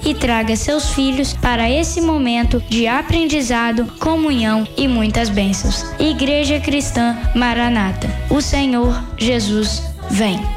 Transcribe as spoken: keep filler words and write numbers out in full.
e traga seus filhos para esse momento de aprendizado, comunhão e muitas bênçãos. Igreja Cristã Maranata, o Senhor Jesus vem.